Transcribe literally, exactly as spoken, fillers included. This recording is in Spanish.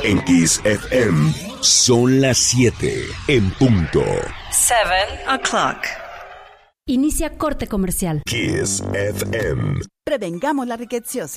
En Kiss F M son las siete en punto. Seven o'clock. Inicia corte comercial. Kiss F M. Prevengamos la riqueziosis.